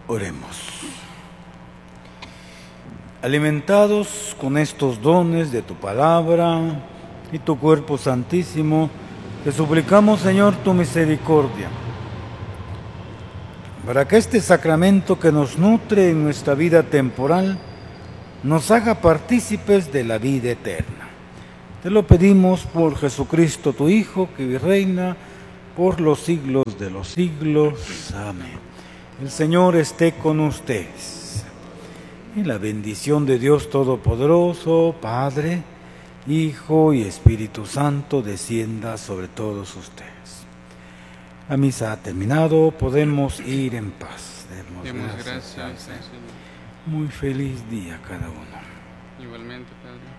Oremos. Alimentados con estos dones de tu palabra y tu cuerpo santísimo, te suplicamos, Señor, tu misericordia, para que este sacramento que nos nutre en nuestra vida temporal nos haga partícipes de la vida eterna. Te lo pedimos por Jesucristo, tu Hijo, que vive y reina por los siglos de los siglos. Amén. El Señor esté con ustedes. Y la bendición de Dios Todopoderoso, Padre, Hijo y Espíritu Santo, descienda sobre todos ustedes. La misa ha terminado, podemos ir en paz. Demos gracias al Señor. Muy feliz día a cada uno. Igualmente, Padre.